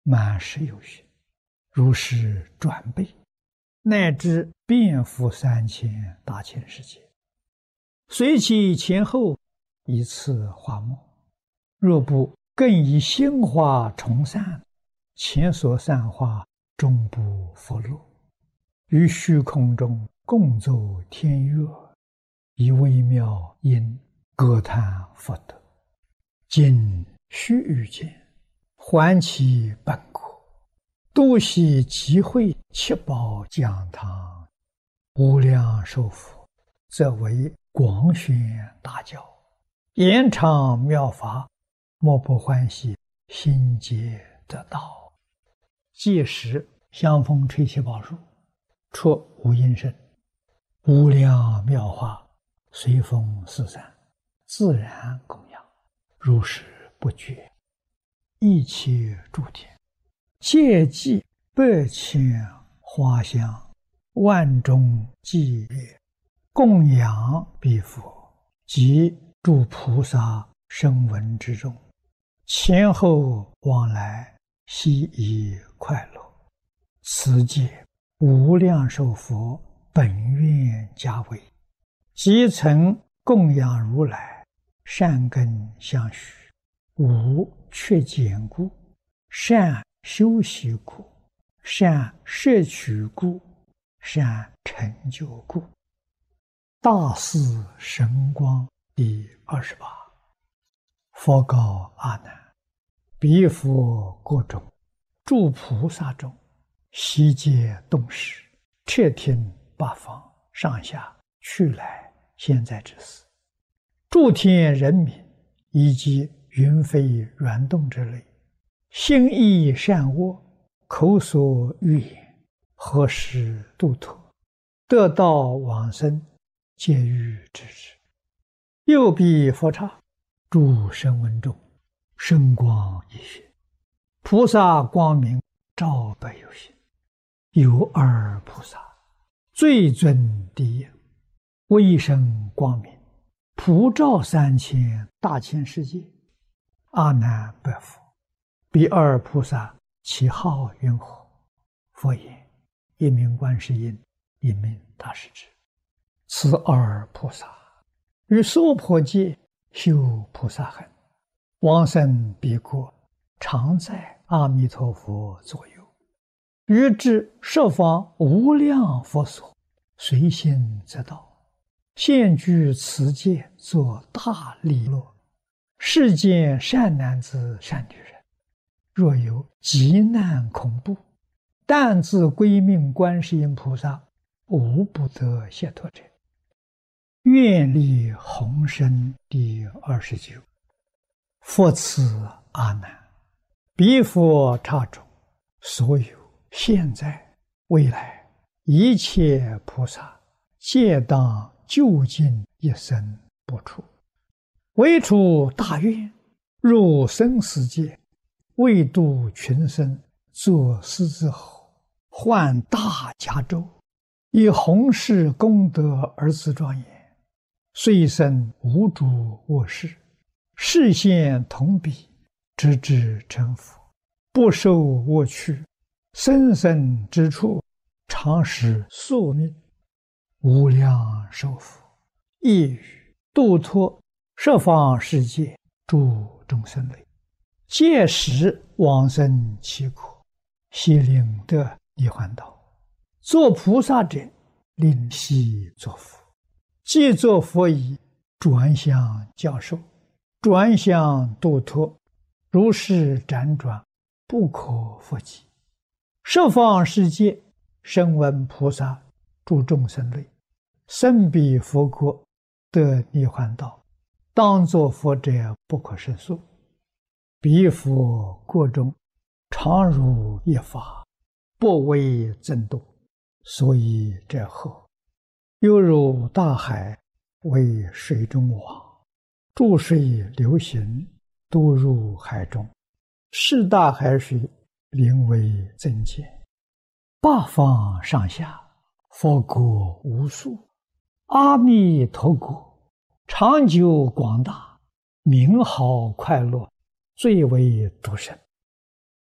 满十有余，如是转倍，乃至遍覆3000大千世界，随其前后，以次化末。若不更以心化重散，前所散化终不复落。于虚空中共奏天乐，以微妙音歌叹佛德。今须臾间，还其本国，度悉集会七宝讲堂，无量寿佛，则为广宣大教，延长妙法，莫不欢喜，心皆得道。届时香风吹七宝树，出无音声，无量妙法随风四散，自然供养，如是不绝。一切诸天皆祭8,000花香，万众祭列，供养彼佛及诸菩萨声闻之中，前后往来，悉以快乐。此界无量寿佛本愿家为，即曾供养如来，善根相续，无缺减故，善修习故，善摄取故，善成就故。大士神光第28。佛告阿难：彼佛国中，诸菩萨中，悉皆动识，彻听八方上下去来现在之事，诸天人民以及云飞软动之类，心意善恶，口所欲言，何时度脱，得道往生，皆欲知之。又彼佛刹，诸声闻中，声光一现，菩萨光明照百有心。有二菩萨，最尊第一，威声光明，普照3000大千世界。阿难白佛：彼二菩萨其号云何？佛言：一名观世音，一名大势至。此二菩萨于娑婆界修菩萨行，往生彼国，常在阿弥陀佛左右，于至十方无量佛所，随心则到，现居此界，作大利乐。世间善男子善女人，若有急难恐怖，但自归命观世音菩萨，无不得解脱者。愿力宏深第29。佛赐阿难：彼佛刹中，所有现在未来一切菩萨，皆当究竟一生不出，唯出大愿，入生死界，为度群生，作狮子吼，唤大迦州，以弘誓功德而自庄严，遂生无诸恶事，示现同彼，直至成佛，不受恶趣，生生之处，常使宿命。无量寿佛亦于度脱十方世界诸众生类，届时往生其国，悉令得涅槃道。作菩萨者，令悉作佛。既作佛已，转向教授，转向度脱，如是辗转，不可复计。十方世界声闻菩萨诸众生类，生彼佛国，得涅槃道，当作佛者不可胜数。彼佛国中，常如一法，不为增度，所以者何？犹如大海为水中网，注水流行，都入海中，是大海水名为增减。八方上下，佛国无数，阿弥陀国长久广大，名号快乐，最为独胜。